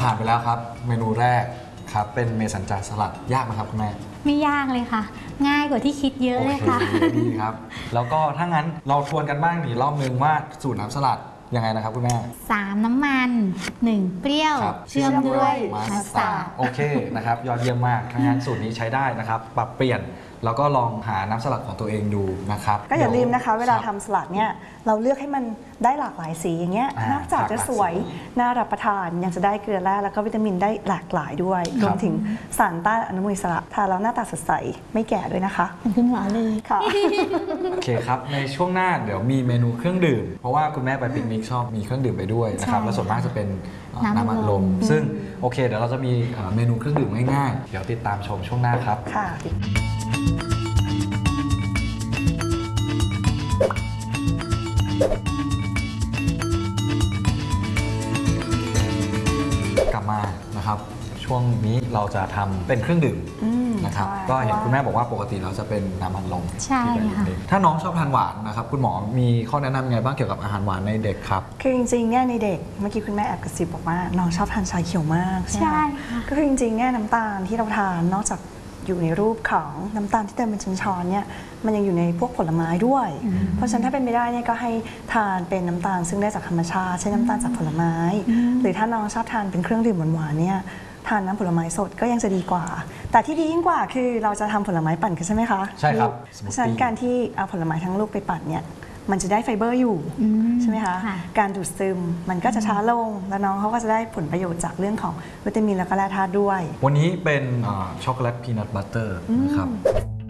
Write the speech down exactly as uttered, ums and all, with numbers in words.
ผ่านไปแล้วครับเมนูแรกครับเป็นเมสันจาสลัดยากไหมครับคุณแม่ไม่ยากเลยค่ะ ง่ายกว่าที่คิดเยอะเลยค่ะดีครับแล้วก็ถ้างั้นเราทวนกันบ้างอีกรอบนึงว่าสูตรน้ำสลัดยังไงนะครับคุณแม่สามน้ำมันหนึ่งเปรี้ยวเชื่อมด้วยมัสตาร์ดโอเคนะครับยอดเยี่ยมมากถ้างั้นสูตรนี้ใช้ได้นะครับปรับเปลี่ยนแล้วก็ลองหาน้ำสลัดของตัวเองดูนะครับก็อย่าลืมนะคะเวลาทำสลัดเนี่ยเราเลือกให้มันได้หลากหลายสีอย่างเงี้ยนอกจากจะสวยน่ารับประทานยังจะได้เกลือแร่แล้วก็วิตามินได้หลากหลายด้วยรวมถึงสารต้านอนุมูลอิสระทานแล้วหน้าตาสดใสไม่แก่ด้วยนะคะคุณหมอเลยค่ะโอเคครับในช่วงหน้าเดี๋ยวมีเมนูเครื่องดื่มเพราะว่าคุณแม่ไปปิกนิกชอบมีเครื่องดื่มไปด้วยนะครับและส่วนมากจะเป็นน้ำอัดลมซึ่งโอเคเดี๋ยวเราจะมีเมนูเครื่องดื่มง่ายๆเดี๋ยวติดตามชมช่วงหน้าครับค่ะกลับมานะครับช่วงนี้เราจะทำเป็นเครื่องดื่มนะครับก็เห็นคุณแม่บอกว่าปกติเราจะเป็นน้ำอัดลมใช่ค่ะถ้าน้องชอบทานหวานนะครับคุณหมอมีข้อแนะนำไงบ้างเกี่ยวกับอาหารหวานในเด็กครับคือจริงๆเนี่ยในเด็กเมื่อกี้คุณแม่แอบกระซิบบอกว่าน้องชอบทานชาเขียวมากใช่ไหมก็คือจริงๆเนี่ยน้ำตาลที่เราทานนอกจากอยู่ในรูปของน้ำตาลที่เติมเป็นช้อนๆเนี่ยมันยังอยู่ในพวกผลไม้ด้วยเพราะฉะนั้นถ้าเป็นไปได้เนี่ยก็ให้ทานเป็นน้ำตาลซึ่งได้จากธรรมชาติเช่นน้ำตาลจากผลไม้หรือถ้าน้องชอบทานเป็นเครื่องดื่มหวานๆเนี่ยทานน้ำผลไม้สดก็ยังจะดีกว่าแต่ที่ดียิ่งกว่าคือเราจะทำผลไม้ปั่นกันใช่ไหมคะใช่ครับเพราะฉะนั้นการที่เอาผลไม้ทั้งลูกไปปั่นเนี่ยมันจะได้ไฟเบอร์อยู่ใช่ไหมคะการดูดซึมมันก็จะช้าลงแล้วน้องเขาก็จะได้ผลประโยชน์จากเรื่องของวิตามินและก็แร่ธาตุด้วยวันนี้เป็นช็อกโกแลตพีนัทบัตเตอร์นะครับ